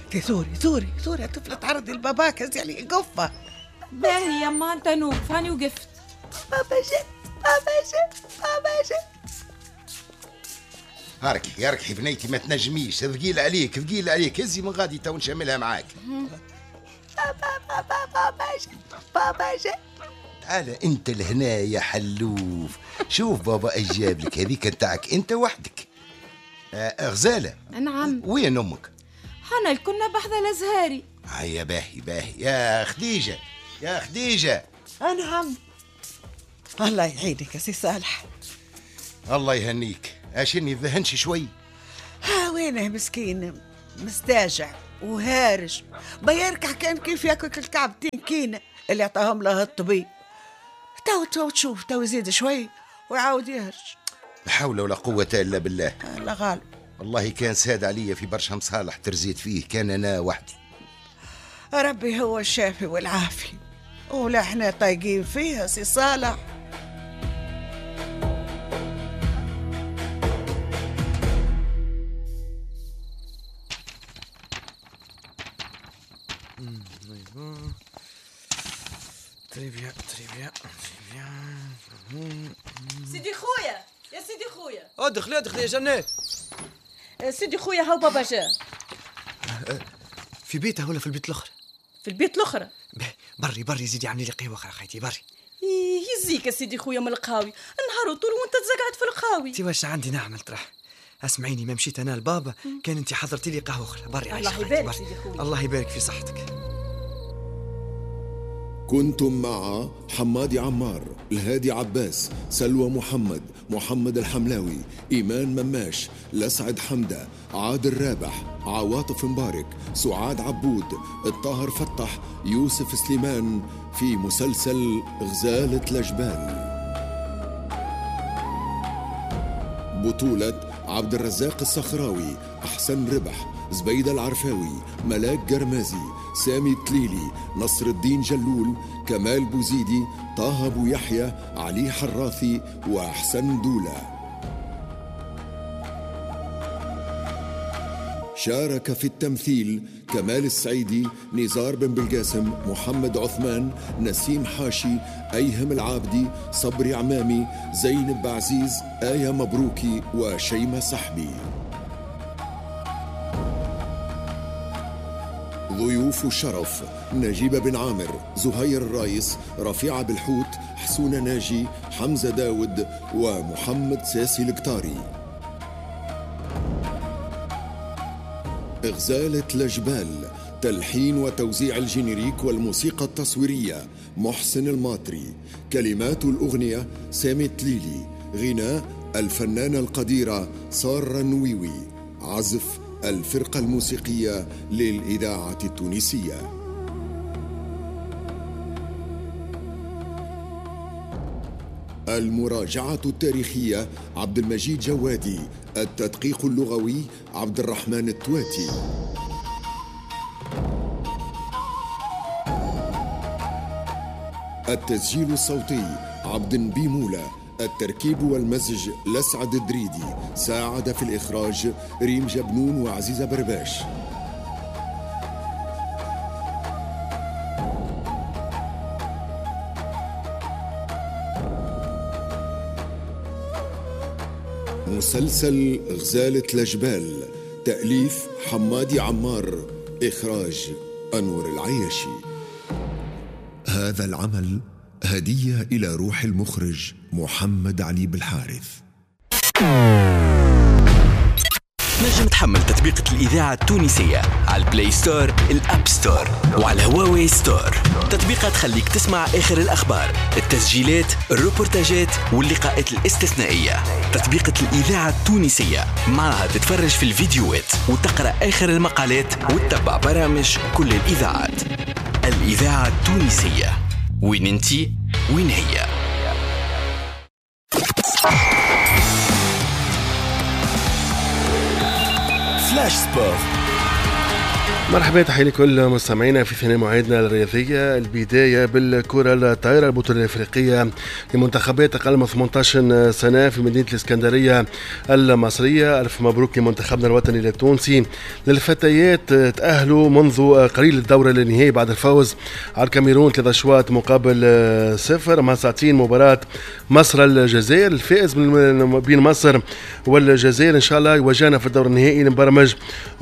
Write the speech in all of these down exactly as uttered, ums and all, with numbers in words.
زوري زوري زوري طفلة تعرضي لباباك هزي قفة. باهي يما انت نوقف هاني وقفت. بابا جا بابا جا بابا جا. هاركي هاركي بنيتي ما تنجميش، ثقيل عليك ثقيل عليك، هزي من غادي تو نشملها معاك. بابا بابا بابا جا بابا جا. تعال انت لهنا يا حلوف، شوف بابا ايش جاب لك، هذيك نتاعك انت وحدك. آه غزالة. نعم. وين امك؟ حنا كنا بحذا الازهاري. هيا باهي باهي يا خديجة يا خديجة. نعم. الله يعينك يا سي صالح. الله يهنيك. اشني ذهنش شوي. ها وينه مسكين مستاجع وهارج بيركع كان كيف ياكل الكعبتين كينة اللي اعطاهم له الطبيب. تو تو تشوف تو يزيد شوي ويعاود يهرج. لا حول ولا قوة الا بالله. الله غالب. والله كان ساد عليا في برشا مصالح ترزيت فيه، كان انا وحدي. ربي هو الشافي والعافي، ولا احنا طايقين فيها سي صالح. تريبيا تريبيا تريبيا. سيدي خويا يا سيدي خويا ادخلي ادخلي يا جنات. سيدي خويا هاو بابا جا. في بيته ولا في البيت الاخر؟ في البيت الاخر. بري بري زيدي عملي لي قهوه خيتي بري. يزيك يا سيدي خويا من القهاوي، نهار طول وانت تزقعت في القهاوي. تي واش عندي نعمل طرح. اسمعيني ما مشيت انا لبابا كان انت حضرتي لي قهوه اخرى بري. الله يبارك سيدي خويا. الله يبارك في صحتك. كنتم مع حمادي عمار، الهادي عباس، سلوى محمد، محمد الحملاوي، إيمان مماش، لسعد حمدة، عادل رابح، عواطف مبارك، سعاد عبود، الطاهر فتح، يوسف سليمان في مسلسل غزالة لجبال. بطولة عبد الرزاق الصخراوي، أحسن ربح، زبيدة العرفاوي، ملاك جرمازي، سامي تليلي، نصر الدين جلول، كمال بوزيدي، طه أبو يحيى، علي حراثي وأحسن دولة. شارك في التمثيل كمال السعيدي، نزار بن بالقاسم، محمد عثمان، نسيم حاشي، أيهم العابدي، صبري عمامي، زينب عزيز، آية مبروكي وشيمة صحبي. ضيوف الشرف نجيب بن عامر، زهير الرايس، رفيعة بالحوت، حسونة ناجي، حمزة داود ومحمد ساسي القطاري. غزالة لجبال، تلحين وتوزيع الجينيريك والموسيقى التصويرية محسن الماطري، كلمات الأغنية سامي تليلي، غناء الفنانة القديرة سارة النويوي، عزف الفرقة الموسيقية للإذاعة التونسية. المراجعة التاريخية عبد المجيد جوادي، التدقيق اللغوي عبد الرحمن التواتي. التسجيل الصوتي عبد بيمولة، التركيب والمزج لسعد الدريدي، ساعد في الإخراج ريم جبنون وعزيزة برباش. مسلسل غزالة لجبال، تأليف حمادي عمار، إخراج أنور العياشي. هذا العمل هدية إلى روح المخرج محمد علي بالحارث. نجم تحمل تطبيق الإذاعة التونسية على البلاي ستور، الأب ستور وعلى الهواوي ستور. تطبيقات تخليك تسمع آخر الأخبار، التسجيلات، الروبورتاجات واللقاءات الاستثنائية. تطبيق الإذاعة التونسية معها تتفرج في الفيديوهات وتقرأ آخر المقالات وتتبع برامج كل الإذاعات. الإذاعة التونسية، وين انتي وين هي. فلاش سبور، مرحبا، تحية لكل مستمعينا في ثاني موعدنا الرياضية. البداية بالكرة الطايرة، البطولة الأفريقية لمنتخبات أقل من ثمانية عشر سنة في مدينة الإسكندرية المصرية. ألف مبروك لمنتخبنا الوطني التونسي. للفتيات تأهلوا منذ قليل الدورة للنهائي بعد الفوز على الكاميرون ثلاثة أشواط مقابل صفر مع ساعتين مباراة مصر الجزائر. الفائز من بين مصر والجزائر إن شاء الله يواجهنا في الدور النهائي المبرمج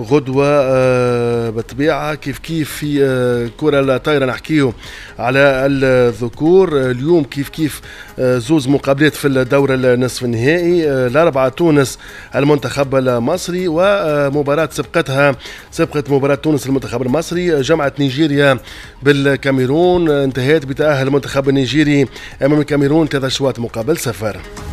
غدوة بالطبيعة. كيف كيف في كرة الطايرة نحكيه على الذكور اليوم، كيف كيف زوز مقابلات في الدورة النصف النهائي. الأربعة تونس المنتخب المصري، ومباراة سبقتها سبقت مباراة تونس المنتخب المصري جمعت نيجيريا بالكاميرون، انتهت بتأهل المنتخب النيجيري أمام الكاميرون ثلاثة أشواط مقابل صفر.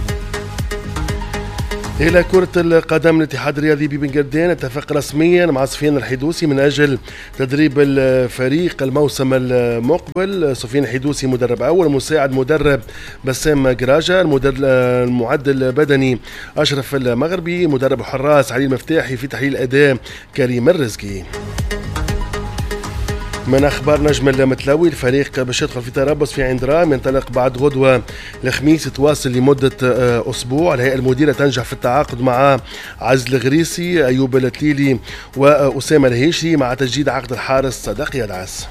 إلى كرة القدم، الاتحاد الرياضي ببن قردان اتفق رسميا مع سفيان الحدوسي من أجل تدريب الفريق الموسم المقبل. سفيان الحدوسي مدرب أول، مساعد مدرب بسام قراجة، المعد البدني أشرف المغربي، مدرب حراس علي المفتاحي، في تحليل الأداء كريم الرزقي. من أخبار نجم المتلوي، الفريق باش يدخل في تربص في عين درام، ينطلق بعد غدوة الخميس، يتواصل لمدة أسبوع. الهيئة المديرة تنجح في التعاقد مع عز الغريسي، أيوب التليلي وأسامة الهيشري مع تجديد عقد الحارس صدق يدعس.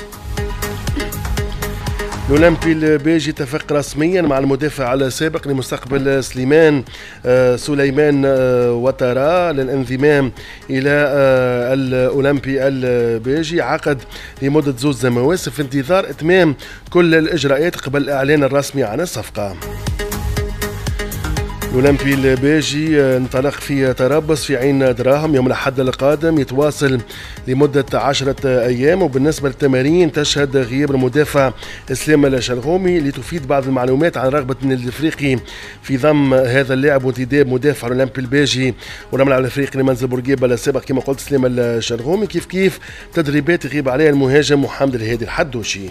الأولمبي البيجي اتفق رسميا مع المدافع السابق لمستقبل سليمان سليمان وترا للانضمام إلى الأولمبي البيجي، عقد لمدة زوز مواسم في انتظار إتمام كل الإجراءات قبل الإعلان الرسمي عن الصفقة. الأولمبي البيجي انطلق في تربص في عين دراهم يوم الأحد القادم، يتواصل لمدة عشرة أيام. وبالنسبة للتمارين تشهد غياب المدافع إسلام الشلغومي لتفيد بعض المعلومات عن رغبة النادي الأفريقي في ضم هذا اللاعب وانتداب مدافع الأولمبي البيجي والملعب الأفريقي لمنزل بورقيبة السابق كما قلت إسلام الشلغومي. كيف كيف تدريبات يغيب عليها المهاجم محمد الهادي الحدوشي.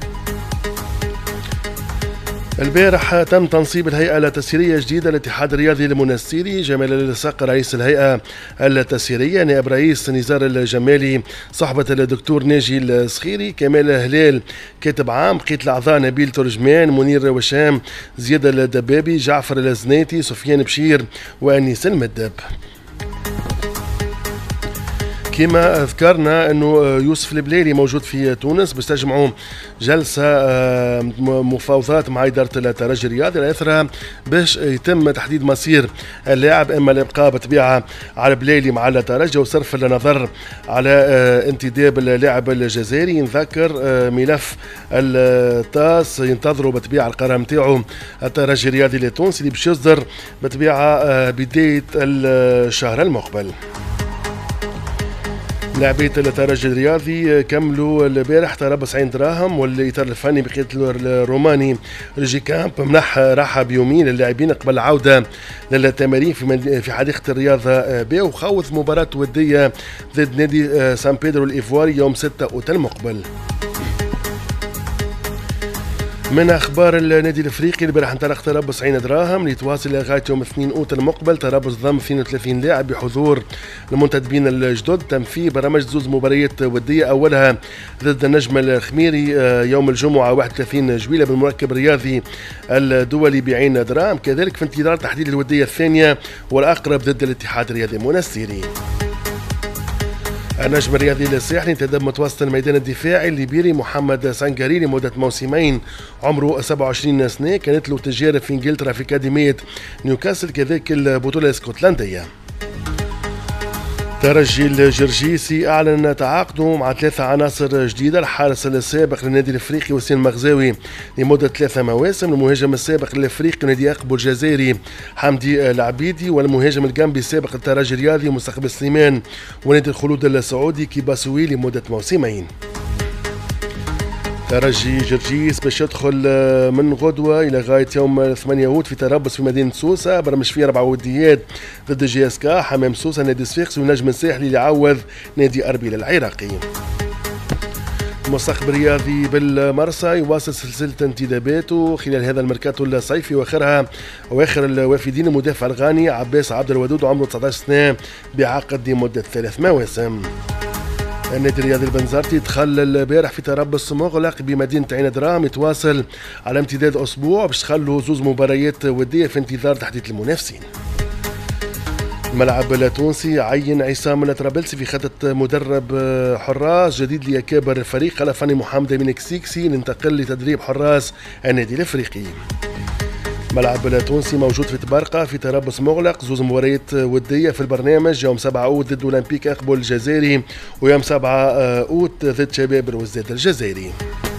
البارح تم تنصيب الهيئة التسييرية الجديدة للاتحاد الرياضي المنستيري. جمال الصقر رئيس الهيئة التسييرية، نائب رئيس نزار الجمالي صحبة الدكتور ناجي الصخيري، كمال هلال كاتب عام، بقية الأعضاء نبيل ترجمان، منير وشام، زياد الدبابي، جعفر الزنيتي، سفيان بشير وأنيس المدب. كما ذكرنا أنه يوسف البليلي موجود في تونس باش تجمعوا جلسة مفاوضات مع إدارة الترجي الرياضي الأثرى باش يتم تحديد مصير اللاعب، إما الإبقاء بطبيعة على البليلي مع الترجي وصرف النظر على انتداب اللاعب الجزائري. نذكر ملف التاس ينتظروا بطبيعة القرار نتاعو الترجي الرياضي التونسي اللي باش يصدر بطبيعة بداية الشهر المقبل. لاعبية الترجي الرياضي كملوا البارح تربص عين دراهم، والإطار الفني بقيادة الروماني ريجي كامب منح راحة بيومين للاعبين قبل العودة للتمارين في في حديقة الرياضة ب، وخوض مباراة ودية ضد نادي سان بيدرو الإيفواري يوم ستة أوت المقبل. من أخبار النادي الأفريقي، البارح انطلق تربص عين دراهم ليتواصل لغاية يوم اثنين أوت المقبل. تربص ضم اثنين وثلاثين لاعب بحضور المنتدبين الجدد. تم فيه برامج زوز مباريات ودية، أولها ضد النجم الخميري يوم الجمعة واحد وثلاثين جويلة بالمركب الرياضي الدولي بعين دراهم. كذلك في انتظار تحديد الودية الثانية والأقرب ضد الاتحاد الرياضي المنستيري. النجم الرياضي الساحلي انتدب متوسط الميدان الدفاعي الليبيري محمد سانغاري لمدة موسمين، عمره سبعة وعشرين سنة، كانت له تجارب في انجلترا في أكاديمية نيوكاسل كذلك البطولة الاسكتلندية. ترجي الجرجيسي أعلن تعاقده مع ثلاثة عناصر جديدة، الحارس السابق للنادي الأفريقي وسيم مغزاوي لمدة ثلاثة مواسم، المهاجم السابق للأفريقي نادي أقبو الجزائري حمدي العبيدي، والمهاجم الجنبي السابق للترجي الرياضي مستقبل سليمان ونادي الخلود السعودي كيباسوي لمدة موسمين. ترجي جرجيس باش يدخل من غدوة إلى غاية يوم ثمانية أوت في تربص في مدينة سوسة، برمج فيه أربع وديات ضد جي اس كا، حمام سوسة، نادي صفاقس ونجم الساحلي اللي عوض نادي أربيل العراقي. المستقبل الرياضي بالمرسى يواصل سلسلة انتداباته خلال هذا الميركاتو الصيفي، واخرها واخر الوافدين المدافع الغاني عباس عبد الودود عمره تسعة عشر سنة بعقد لمدة ثلاث مواسم. النادي الرياضي البنزرتي دخل البارح في تربص مغلق بمدينة عين درام يتواصل على امتداد أسبوع باش تخلوا زوز مباريات ودية في انتظار تحديد المنافسين. الملعب التونسي عين عصام الطرابلسي في خطة مدرب حراس جديد ليكابر الفريق خلف فني محمد أمين كسيكسي لننتقل لتدريب حراس النادي الافريقي. الملعب التونسي موجود في تبارقة في تربص مغلق، زوز مباريات ودية في البرنامج، يوم سبعة أوت ضد أولمبيك أقبل الجزائري ويوم سبعة أوت ضد شباب الوزداد الجزائري.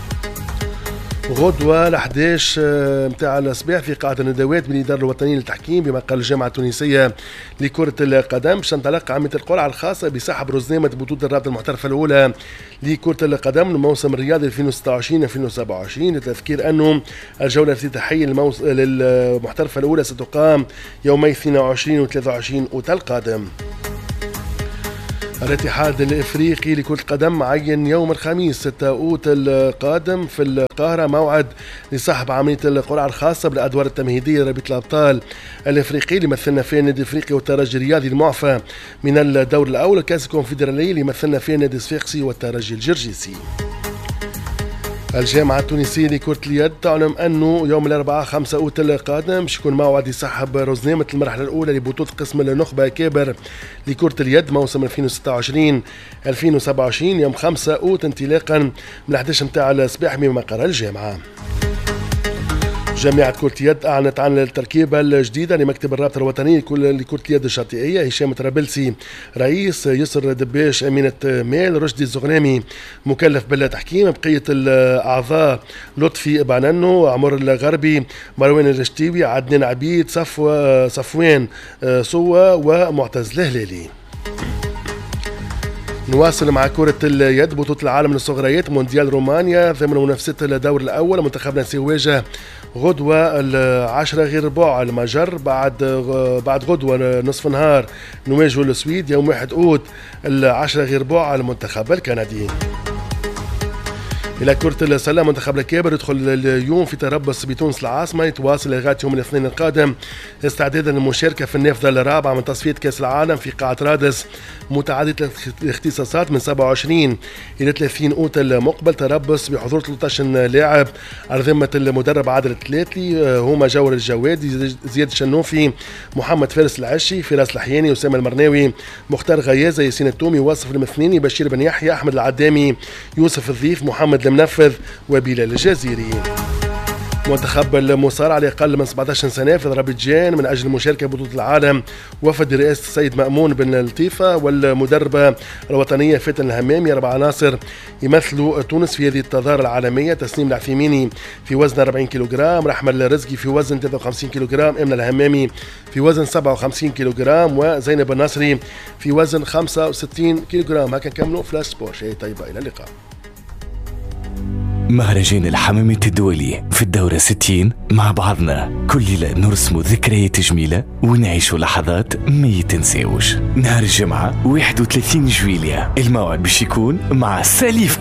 غدوة الأحداش متاع الصباح في قاعة الندوات بالإدارة الوطنية للتحكيم بمقر الجامعة التونسية لكرة القدم باش تنطلق عملية القرعة الخاصة بسحب رزنامة بطولة الرابطة المحترفة الأولى لكرة القدم الموسم الرياضي ألفين وستة وعشرين ألفين وسبعة وعشرين. للتذكير أنه الجولة الافتتاحية الموس... للمحترفة الأولى ستقام يومي اثنين وعشرين و ثلاثة وعشرين أوت القادم. الاتحاد الافريقي لكرة القدم عين يوم الخميس ستة أوت القادم في القاهرة موعد لسحب عملية القرعة الخاصة بالادوار التمهيدية لرابطة الابطال الافريقي اللي مثلنا فيها النادي الافريقي والترجي الرياضي المعفى من الدور الاول، كاس الكونفدرالية اللي مثلنا فيها النادي الصفاقسي والترجي الجرجيسي. الجامعة التونسية لكرة اليد تعلم أنه يوم الأربعاء خمسة أوت القادم باش يكون موعد يسحب رزنامة المرحلة الأولى لبطولة قسم النخبة كابر لكرة اليد موسم ألفين وستة وعشرين ألفين وسبعة وعشرين يوم خمسة أوت انطلاقا من الأحداش متاع الصباح بمقر الجامعة. جامعة كرة اليد أعلنت عن التركيبة الجديدة لمكتب الرابطة الوطنية لكرة اليد الشاطئية، هشام الطرابلسي رئيس، يسر دباش أمينة مال، رشدي الزغنامي مكلف بالتحكيم، بقية الأعضاء لطفي بعنانو، عمر الغربي، مروان الرشتيوي، عدنان عبيد، صفو صفوان صوة ومعتز الهلالي. نواصل مع كرة اليد بطولة العالم للصغريات مونديال رومانيا ضمن منافسات الدور الأول. منتخبنا سيواجه غدوة العشرة غير ربع المجر، بعد بعد غدوة نصف نهار نواجه السويد يوم واحد أوت العشرة غير ربع المنتخب الكندي. إلى كرة السلة منتخب الكابر يدخل اليوم في تربص بتونس العاصمة، يتواصل لغاية يوم الاثنين القادم استعدادا للمشاركة في النافذة الرابعة من تصفية كأس العالم في قاعة رادس متعددة الاختصاصات من سبعة وعشرين إلى ثلاثين أوت المقبل. تربص بحضور ثلاثة عشر لاعب على ذمة المدرب عادل الثلاثي، هما جور الجوادي، زياد الشنوفي، محمد فارس العشي، فراس الحياني، أسامة المرناوي، مختار غيازة، ياسين التومي، واصف المثنيني، بشير بن يحيى، أحمد العدامي، يوسف الضيف، محمد المنفذ وبلال الجزيري. منتخب المصارعة على أقل من سبعة عشر سنة في أذربيجان من أجل المشاركة ببطولة العالم وفد رئاسة السيد مأمون بن لطيفة والمدربة الوطنية فاتن الهمامي. أربع عناصر يمثلوا تونس في هذه التظاهرة العالمية: تسنيم العثيميني في وزن أربعين كيلوغرام، رحمة الرزقي في وزن ثلاثة وخمسين كيلوغرام، أمنة الهمامي في وزن سبعة وخمسين كيلوغرام، وزينب الناصري في وزن خمسة وستين كيلوغرام. هكا نكملوا فلاش سبور. شيء طيبة، إلى اللقاء. مهرجان الحمامات الدولي في الدورة ستين مع بعضنا، كل ليلة نرسم ذكريات جميلة ونعيش لحظات ما يتنساوش. نهار الجمعة واحد وثلاثين جويلية الموعد باش يكون مع ساليف